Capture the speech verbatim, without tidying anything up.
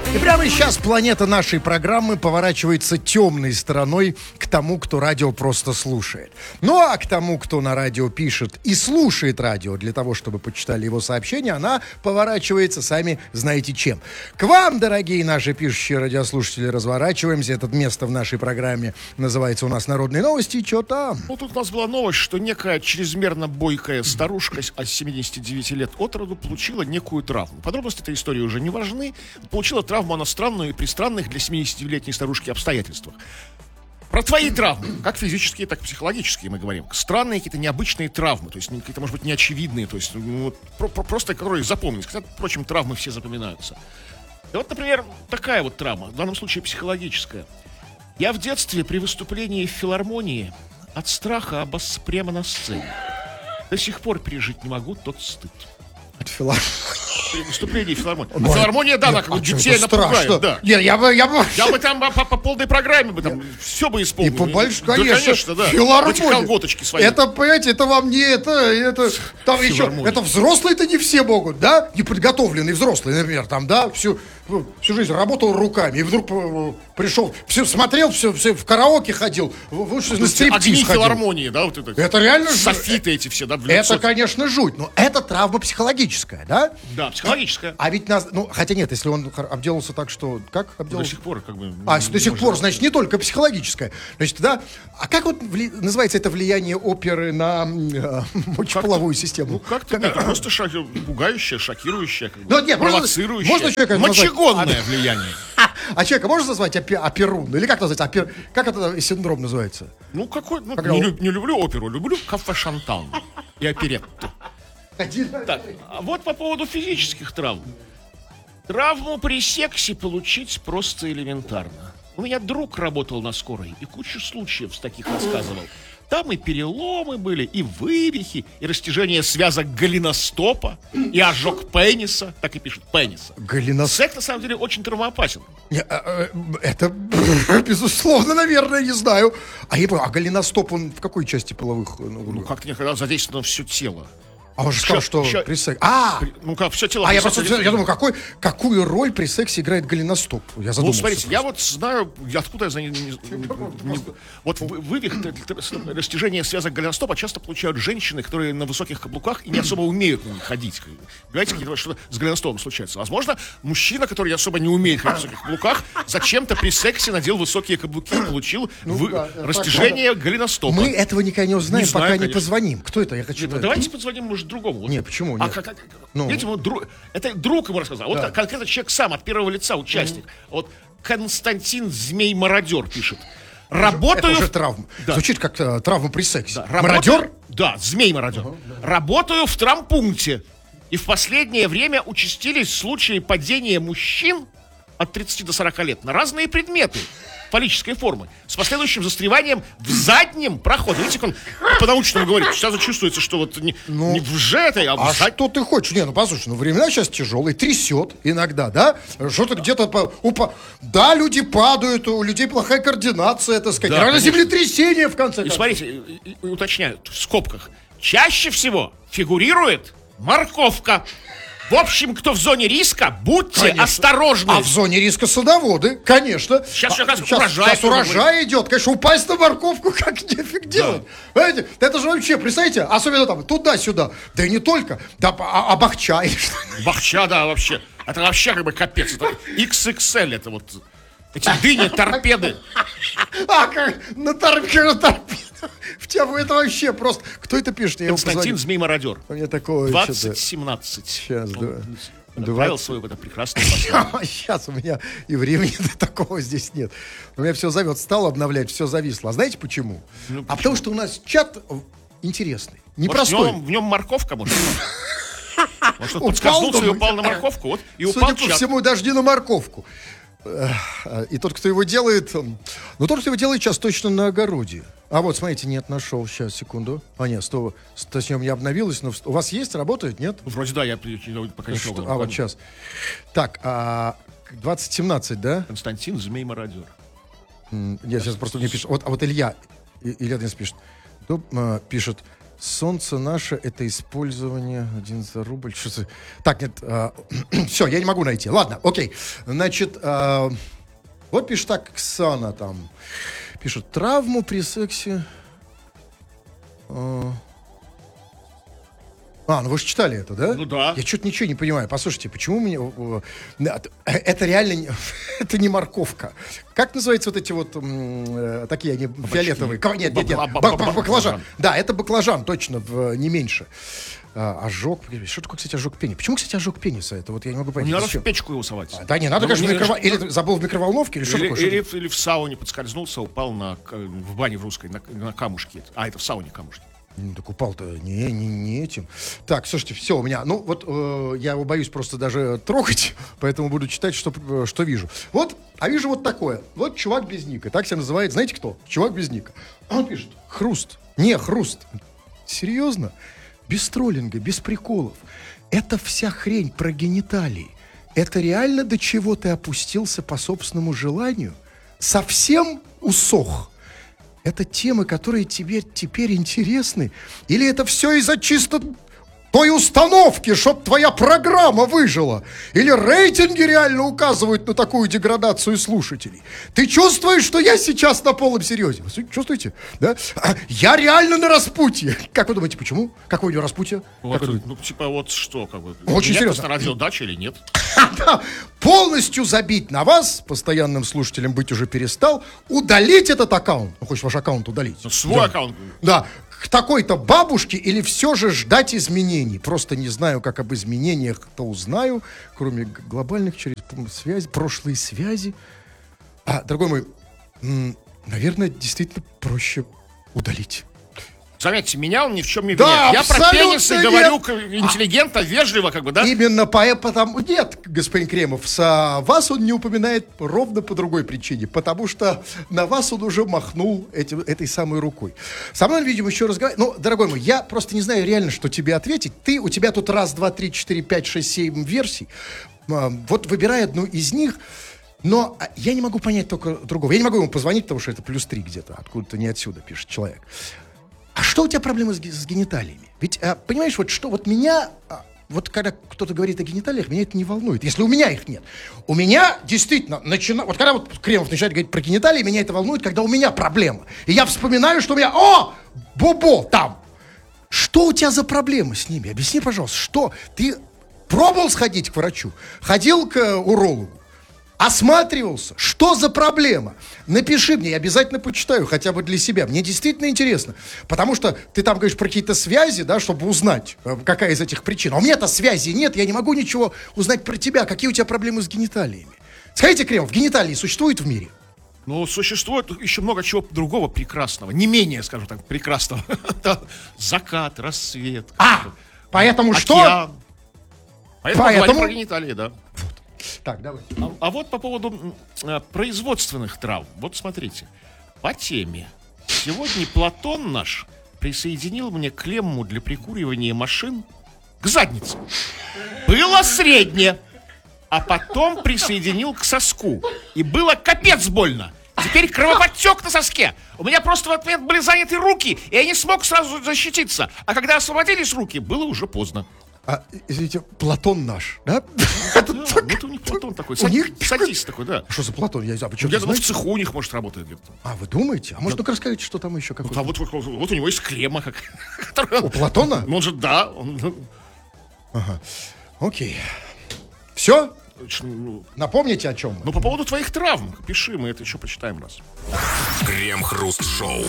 И прямо сейчас планета нашей программы поворачивается темной стороной к тому, кто радио просто слушает. Ну а к тому, кто на радио пишет и слушает радио для того, чтобы почитали его сообщения, она поворачивается, сами знаете чем. К вам, дорогие наши пишущие радиослушатели, разворачиваемся. Это место в нашей программе называется у нас «Народные новости». Что там? Ну, тут у нас была новость, что некая чрезмерно бойкая старушка от семидесяти девяти лет от роду получила некую травму. Подробности этой истории уже не важны. Получила травму она странную и при странных для семидесятилетней старушки обстоятельствах. Про твои травмы, как физические, так и психологические, мы говорим. Странные какие-то необычные травмы, то есть какие-то, может быть, неочевидные, то есть ну, про- про- просто которые запомнились. Хотя, впрочем, травмы все запоминаются. И вот, например, такая вот травма, в данном случае психологическая. Я в детстве при выступлении в филармонии от страха обосс прямо на сцене. До сих пор пережить не могу тот стыд. От филармонии. При выступлении в филармонии. А филармония, да, она как бы детей напугает. напугает. Да. Нет, я бы, я бы... Я бы там по, по полной программе бы там все бы исполнил. И по большому, да, конечно, конечно, да. филармония. Эти колготочки свои. Это, понимаете, это вам не это, это там еще, это взрослые-то не все могут, да? Неподготовленные взрослые, например, там, да, всю, всю жизнь работал руками, и вдруг пришел, все смотрел, все, все в караоке ходил, лучше на стриптиз огни ходил. Филармонии, да, вот это. Это реально софиты эти все, да, в лицо. Это, конечно, жуть, но это травма психологическая, да? Да, психологическая. А ведь нас, ну, хотя нет, если он обделался так, что, как обделался? До сих пор, как бы. А, до сих пор, значит, не только психологическое. Значит, да, а как вот вли... называется это влияние оперы на э, мочеполовую систему? Ну, как-то как просто шок... пугающее, шокирующее, как бы, ну, нет, провоцирующее. Можно человека мочегонное назвать... влияние. А человека можно назвать опи... оперун? Или как назвать? Опер... Как это синдром называется? Ну, какой, ну, Когда... не, люб... не люблю оперу, люблю кафе-шантан и оперетту. Так, а вот по поводу физических травм. Травму при сексе получить просто элементарно. У меня друг работал на скорой и кучу случаев с таких рассказывал. Там и переломы были, и вывихи, и растяжение связок голеностопа, и ожог пениса, так и пишут, пениса. Голеностоп. Секс, на самом деле, очень травмоопасен. Не, а, это, безусловно, наверное, не знаю. А, я, а голеностоп, он в какой части половых? Ну, ну как-то никогда задействовано все тело. А он же сказал, что ща, при сексе... А! При, ну как, все тело... А я просто, я думаю, какой, какую роль при сексе играет голеностоп? Я задумался. Ну, смотрите, просто. я вот знаю, откуда я за не, не, не, вот вывих, растяжение связок голеностопа часто получают женщины, которые на высоких каблуках и не особо умеют на них ходить. Понимаете, что-то с голеностопом случается. Возможно, мужчина, который особо не умеет ходить на высоких каблуках, зачем-то при сексе надел высокие каблуки и получил ну, вы, да, растяжение так, голеностопа. Мы этого никогда не узнаем, не пока знаю, не конечно. позвоним. Кто это? Я хочу. Нет, давайте позвоним, может, другому. Вот. Нет, почему? А нет. как, как, ну. Видите, вот, друг, это друг ему рассказал. Да. Вот конкретно человек сам, от первого лица, участник. Mm-hmm. Вот Константин Змей-Мародер пишет. Работаю... Это уже травма. Да. Звучит как э, травма при сексе. Да. Мародер? Да, Змей-Мародер. Uh-huh, да. Работаю в травмпункте. И в последнее время участились случаи падения мужчин от тридцати до сорока лет на разные предметы фаллической формы, с последующим застреванием в заднем проходе. Видите, как он по-научному говорит. Сразу чувствуется, что вот не, ну, не в этой, а в А зад... что ты хочешь? Не, ну послушай, ну времена сейчас тяжелые, трясет иногда, да? Что-то где-то... По, упа... Да, люди падают, у людей плохая координация, так сказать. Да, землетрясение, в конце концов. И смотрите, и, и, уточняют в скобках. Чаще всего фигурирует морковка. В общем, кто в зоне риска, будьте конечно. осторожны. А в зоне риска садоводы, конечно. Сейчас, а, сейчас урожай. Сейчас урожай идет. Конечно, упасть на морковку как нефиг да. делать. Понимаете? Это же вообще, представляете, особенно там туда-сюда. Да и не только. Да, а, а бахча. Бахча, да, вообще. Это вообще как бы капец. Это икс икс эль, это вот эти дыни, торпеды. А, как на торпеду, торпеду. В тему это вообще просто... Кто это пишет? Я Константин Змей-Мародер. У меня такое... двадцать семнадцать. Сейчас, да. Отправил свое это прекрасное послание. Сейчас у меня и времени такого здесь нет. У меня все зовет. Стал обновлять, все зависло. А знаете почему? Ну, а потому что у нас чат интересный. Непростой. В нем морковка, может быть. Может, подскользнулся и упал на морковку. Вот, и упал Судя по всему, даже не на морковку. И тот, кто его делает... Ну, тот, кто его делает, сейчас точно на огороде. А вот, смотрите, нет, нашел. Сейчас, секунду. А, нет, сто, точнее, у меня обновилось. Но у вас есть, работает, нет? Вроде да, я пока не что, А, вот сейчас. Так, а, двадцать семнадцать, да? Константин Змей-Мародер. Я сейчас просто мне пишет. Вот, а вот Илья, Илья Денис пишет. Пишет. Солнце наше — это использование один за рубль. Что за... Так, нет, а, все, я не могу найти. Ладно, окей. Значит, а, вот пишет так Оксана там. Пишет, травму при сексе... А, А, ну вы же читали это, да? Ну да. Я что-то ничего не понимаю. Послушайте, почему мне... Это реально... не- Это не морковка. Как называются вот эти вот м, э, такие они фиолетовые? Ка- Нет, нет, нет. Бакла- Ба- ба- ба- ба- Баклажан. баклажан. Да, это баклажан, точно, в- не меньше. А, ожог. Что такое, кстати, ожог пениса? Почему, кстати, ожог пениса? Это вот я не могу понять. Не надо Зачем? в печку его совать. Да не надо, Ну, конечно, в не- микровол- Или ты забыл в микроволновке, или что Или, такое? Что или, ты- или в сауне подскользнулся, упал на, к- в бане в русской, на, на камушки. А, это в сауне камушки. Ну, так упал-то не, не, не этим. Так, слушайте, все, у меня... Ну, вот э, я его боюсь просто даже трогать, поэтому буду читать, что, э, что вижу. Вот, а вижу вот такое. Вот чувак без ника. Так себя называет, знаете кто? Чувак без ника. Он пишет, хруст. Не, хруст. Серьезно? Без троллинга, без приколов. Это вся хрень про гениталии. Это реально до чего ты опустился по собственному желанию? Совсем усох? Это темы, которые тебе теперь интересны? Или это все из-за чисто той установки, чтоб твоя программа выжила? Или рейтинги реально указывают на такую деградацию слушателей? Ты чувствуешь, что я сейчас на полном серьезе? Вы чувствуете? Да? А, Я реально на распутье. Как вы думаете, почему? Какое у него распутье? Вот, Как вы думаете? ну, типа, вот что, как бы. Очень Нет, серьезно. на радиодаче или нет? Да, полностью забить на вас, постоянным слушателем быть уже перестал, удалить этот аккаунт. Ну, хочешь ваш аккаунт удалить? Ну, свой Да. аккаунт. Да, к такой-то бабушке или все же ждать изменений? Просто не знаю, как об изменениях-то узнаю, кроме г- глобальных через м, связи, прошлые связи. А, дорогой мой, м, наверное, действительно проще удалить. Заметьте, меня он ни в чем не Да, обвиняет. Я про абсолютно пенисы нет. говорю к- интеллигентно, вежливо, как бы, да? Именно поэтому... Нет, господин Кремов, с а, вас он не упоминает ровно по другой причине. Потому что на вас он уже махнул этим, этой самой рукой. Со мной, видимо, еще разговаривает. Ну, дорогой мой, я просто не знаю реально, что тебе ответить. Ты, у тебя тут раз, два, три, четыре, пять, шесть, семь версий. А, вот выбирай одну из них. Но а, я не могу понять только другого. Я не могу ему позвонить, потому что это плюс три где-то. Откуда-то не отсюда, пишет человек. А что у тебя проблемы с, ге- с гениталиями? Ведь, а, понимаешь, вот что, вот меня, а, вот когда кто-то говорит о гениталиях, меня это не волнует, если у меня их нет. У меня действительно, начина... вот когда вот Кремов начинает говорить про гениталии, меня это волнует, когда у меня проблема. И я вспоминаю, что у меня, о, бобо там. Что у тебя за проблемы с ними? Объясни, пожалуйста, что? Ты пробовал сходить к врачу? Ходил к э, урологу? Осматривался? Что за проблема? Напиши мне, я обязательно почитаю, хотя бы для себя. Мне действительно интересно. Потому что ты там говоришь про какие-то связи, да, чтобы узнать, э, какая из этих причин. А у меня-то связи нет, я не могу ничего узнать про тебя. Какие у тебя проблемы с гениталиями? Скажите, Кремов, гениталии существуют в мире? Ну, существует еще много чего другого прекрасного, не менее, скажем так, прекрасного. Да. Закат, рассвет. А, поэтому что? океан. Поэтому, Поэтому- говорим про гениталии, да. Так, давай. А, а вот по поводу м, а, производственных травм. Вот смотрите. По теме. Сегодня Платон наш присоединил мне клемму для прикуривания машин к заднице. Было среднее. А потом присоединил к соску. И было капец больно. Теперь кровоподтек на соске. У меня просто в ответ были заняты руки, и я не смог сразу защититься. А когда освободились руки, было уже поздно. А, извините, Платон наш, да? Да, вот у них Платон такой, У них- садист такой, да. Что за Платон? Я, а вы что, Где-то ну, в знаете? цеху у них, может, работает где-то. А, вы думаете? А может, ну-ка расскажите, что там еще А какое-то? вот, вот, вот у него есть клемма. Как, которую У он- Платона? Ну, он же, да. Он, Окей. Все? ну, Напомните, о чем мы? ну, по поводу твоих травм, пиши, мы это еще почитаем раз. Крем-хруст-шоу.